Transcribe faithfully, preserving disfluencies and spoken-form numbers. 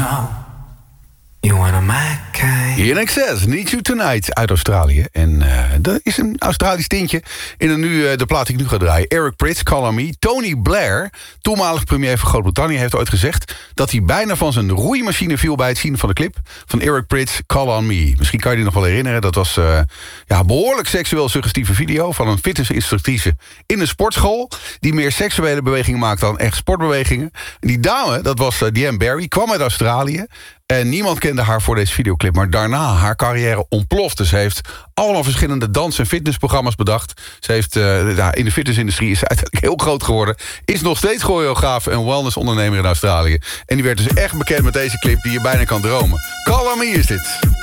know you wanna my kind. In Excess, Need You Tonight uit Australië. En uh, dat is een Australisch tintje in de, nu, uh, de plaat die ik nu ga draaien. Eric Prydz, Call On Me. Tony Blair, toenmalig premier van Groot-Brittannië, heeft ooit gezegd dat hij bijna van zijn roeimachine viel bij het zien van de clip van Eric Prydz, Call On Me. Misschien kan je die nog wel herinneren. Dat was uh, ja, een behoorlijk seksueel suggestieve video van een fitnessinstructrice in een sportschool die meer seksuele bewegingen maakt dan echt sportbewegingen. En die dame, dat was uh, Diane Barry, kwam uit Australië. En niemand kende haar voor deze videoclip. Maar daarna, haar carrière ontplofte. Ze heeft allemaal verschillende dans- en fitnessprogramma's bedacht. Ze heeft uh, ja, in de fitnessindustrie is ze uiteindelijk heel groot geworden. Is nog steeds choreograaf en wellnessondernemer in Australië. En die werd dus echt bekend met deze clip die je bijna kan dromen. Call On Me is dit.